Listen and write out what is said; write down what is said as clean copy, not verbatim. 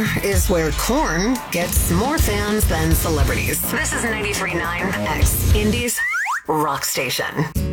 here is where corn gets more fans than celebrities. This is 93.9 X Indies Rock Station.